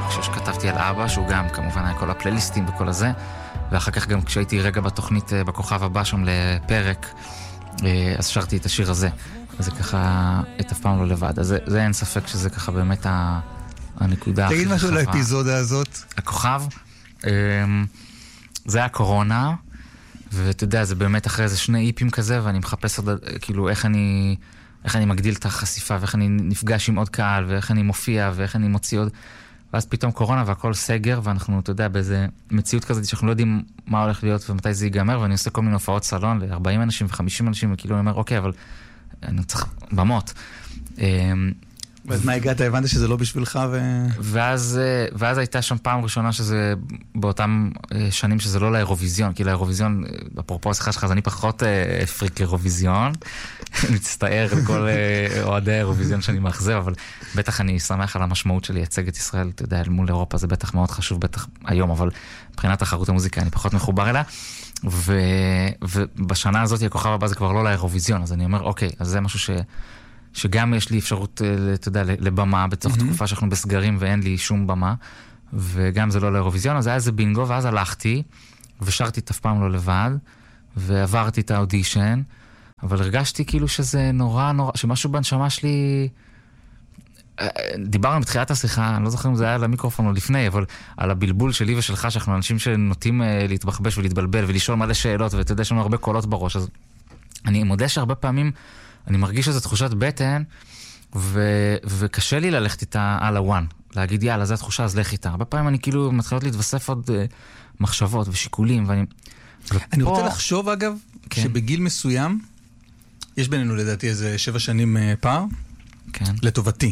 כשכתבתי על אבא, שהוא גם כמובן היה כל הפלייליסטים וכל הזה, ואחר כך גם כשהייתי רגע בתוכנית בכוכב הבא שם לפרק, אז שרתי את השיר הזה. אז זה ככה, את אף פעם לא לבד. אז זה אין ספק שזה ככה באמת הנקודה. תגיד משהו לאפיזודה הזאת. הכוכב, זה היה קורונה, ואתה יודע, זה באמת אחרי איזה 2 איפים כזה, ואני מחפש עוד, כאילו, איך אני מגדיל את החשיפה, ואיך אני נפגש עם עוד קהל, ואיך אני מופיע, ואיך אני מוציא עוד... ואז פתאום קורונה והכל סגר, ואנחנו, אתה יודע, באיזה מציאות כזאת שאנחנו לא יודעים מה הולך להיות ומתי זה ייגמר, ואני עושה כל מיני הופעות סלון ל-40 אנשים ו-50 אנשים, וכאילו אני אומר, אוקיי, אבל אני צריך במות. ואז מה הגעת? הבנת שזה לא בשבילך ואז הייתה שם פעם ראשונה שזה באותם שנים שזה לא לאירוויזיון, כי לאירוויזיון, אפרופו השיחה שלך, אז אני פחות פריק לאירוויזיון, מצטער לכל אוהדי האירוויזיון שאני מאכזב, אבל בטח אני שמח על המשמעות של לייצג את ישראל, אתה יודע, מול אירופה זה בטח מאוד חשוב, בטח היום, אבל מבחינת תחרות המוזיקה אני פחות מחובר אליה, ובשנה הזאת הכוכב הבא זה כבר לא לאירוויזיון, אז אני אומר, אוקיי, אז זה משהו שגם יש לי אפשרות, אתה יודע, לבמה, בתוך תקופה שאנחנו בסגרים ואין לי שום במה, וגם זה לא לאירוויזיון, אז היה איזה בינגו, ואז הלכתי, ושרתי את אף פעם לא לבד, ועברתי את האודישן, אבל הרגשתי כאילו שזה נורא, שמשהו בנשמה שלי, דיברנו בתחילת השיחה, אני לא זוכר אם זה היה על המיקרופון או לפני, אבל על הבלבול שלי ושלך, שאנחנו אנשים שנוטים להתבחבש ולהתבלבל, ולשאול מלא שאלות, ואתה יודע, יש לנו הרבה קולות בראש, אז אני מודה שהרבה פעמים אני מרגיש איזו תחושת בטן, וקשה לי ללכת איתה על הוואן, להגיד יאללה, זו התחושה, אז לך איתה. הרבה פעמים אני כאילו מתחילות להתווסף עוד מחשבות ושיקולים, אני רוצה לחשוב אגב, שבגיל מסוים, יש בינינו לדעתי איזה 7 שנים פער, לטובתי.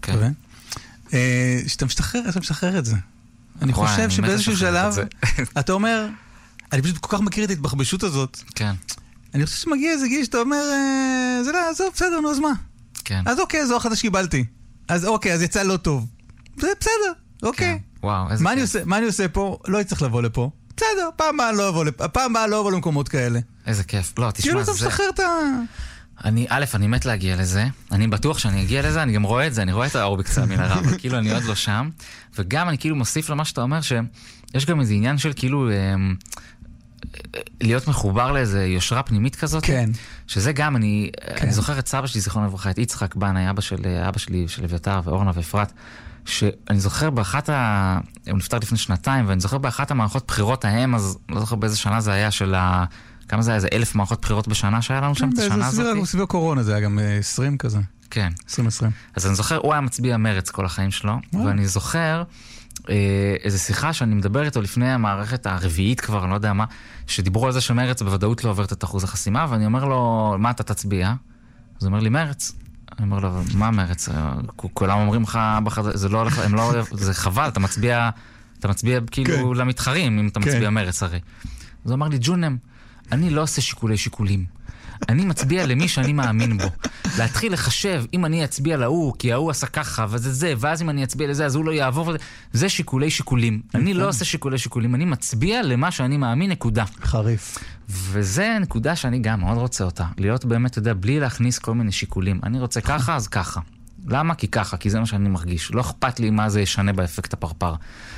שאתה משחרר את זה. אני חושב שבאיזשהו שלב, אתה אומר, אני פשוט כל כך מכיר את ההתבחבשות הזאת, כן. אני חושב שמגיע איזה גיל שאתה אומר, זה לא, עזוב, בסדר, נו, אז מה? כן. אז אוקיי, זו אחת שקיבלתי. אז אוקיי, אז יצא לא טוב. זה בסדר, אוקיי. וואו, איזה כיף. מה אני עושה פה? לא יצטרך לבוא לפה. בסדר, פעם הבאה לא אבוא למקומות כאלה. איזה כיף. לא, תשמע, כאילו אתה משחרר את אני מת להגיע לזה. אני בטוח שאני אגיע לזה, אני גם רואה את זה, אני רואה את האור בקצה מנהרה, אבל כאילו אני עוד לא שם. וגם אני כאילו מוסיף למה שאתה אומר, שיש גם איזה עניין של כאילו להיות מחובר לאיזה יושרה פנימית כזאת. כן. שזה גם, אני זוכר את סבא שלי, זיכרון לברכה, את יצחק בנאי, אבא שלי, של אביתר ואורנה ואפרת, שאני זוכר הוא נפטר לפני 2 ואני זוכר באחת המערכות בחירות ההם, אז לא זוכר באיזה שנה זה היה כמה זה היה? איזה 1,000 מערכות בחירות בשנה שהיה לנו שם, את השנה הזאת? סביב הקורונה, זה היה גם 20 כזה. כן. 2020. אז אני זוכר, הוא היה מצביע מרץ כל החיים שלו, ואני זוכר איזו שיחה שאני מדבר איתו לפני המערכת הרביעית כבר, אני לא יודע מה, שדיברו על זה שמרץ בוודאות לא עוברת את אחוז החסימה, ואני אומר לו, מה אתה תצביע? אז הוא אומר לי, מרץ. אני אומר לו, מה מרץ? כולם אומרים לך, זה חבל, אתה מצביע כאילו למתחרים, אם אתה מצביע מרץ הרי. אז הוא אמר לי, ג'ונם, אני לא עושה שיקולים. אני מצביע למי שאני מאמין בו. להתחיל לחשב, אם אני אצביע להוא, כי ההוא עשה ככה, וזה זה, ואז אם אני אצביע לזה, אז הוא לא יעבור, זה שיקולים. אני לא עושה שיקולים, אני מצביע למה שאני מאמין, נקודה. חריף. וזה נקודה שאני גם מאוד רוצה אותה. להיות באמת, אתה יודע, בלי להכניס כל מיני שיקולים. אני רוצה ככה, אז ככה. למה? כי ככה, כי זה מה שאני מרגיש. לא אכפת לי מה זה ישנה באפקט הפרפר.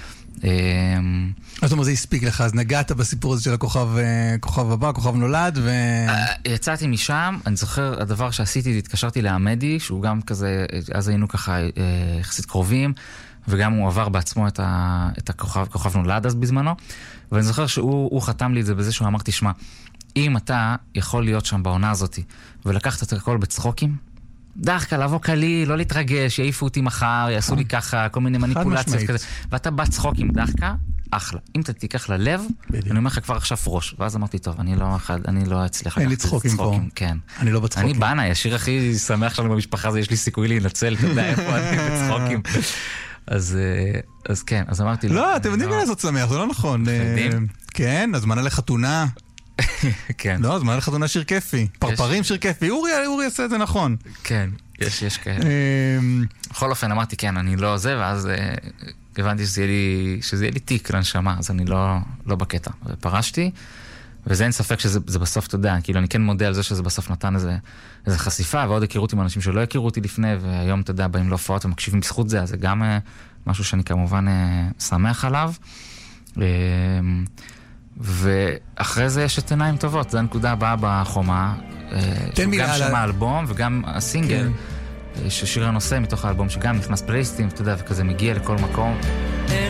זאת אומרת, זה הספיק לך, אז נגעת בסיפור הזה של הכוכב הבא, כוכב נולד, יצאתי משם, אני זוכר, הדבר שעשיתי, התקשרתי לעמדי, שהוא גם כזה, אז היינו ככה יחסית קרובים, וגם הוא עבר בעצמו את הכוכב נולד אז בזמנו, ואני זוכר שהוא חתם לי את זה בזה שהוא אמר, תשמע, אם אתה יכול להיות שם בעונה הזאת, ולקחת את הכל בצחוקים, דווקא לבוא קלי, לא להתרגש, יעיפו אותי מחר, יעשו לי ככה, כל מיני מניפולציות כזה, ואתה בא צחוק עם דווקא, אחלה. אם אתה תיקח ללב, אני אומר לך כבר עכשיו ראש, ואז אמרתי, טוב, אני לא אצליח אין לי צחוקים פה. כן. אני לא בצחוקים. אני בנה, השיר הכי שמח שלנו במשפחה, זה יש לי סיכוי להינצל, אתה יודע איפה אני בצחוקים. אז כן, אז אמרתי... לא, אתם יודעים מה לעשות שמח, זה לא נכון. כן, אז זמן לחתונה. כן. לא, זמן לחתונה שיר כיפי. פרפרים שיר כיפי. אורי יעשה את זה נכון. כן, יש כאלה. בכל אופן אמרתי, כן, אני לא זה, ואז הבנתי שזה יהיה לי תיק לנשמה, אז אני לא בקטע. פרשתי, וזה אין ספק שזה בסוף, אתה יודע, כאילו אני כן מודה על זה שזה בסוף נתן איזה חשיפה, ועוד הכירות עם אנשים שלא הכירו אותי לפני, והיום, אתה יודע, באים להופעות ומקשיבים בזכות זה, אז זה גם משהו שאני כמובן שמח עליו. ואחרי זה יש את עיניים טובות, זו הנקודה הבאה בחומה. גם שם האלבום וגם הסינגל, ששיר הנושא מתוך האלבום, שגם נכנס פלייסטים, אתה יודע, וכזה מגיע לכל מקום.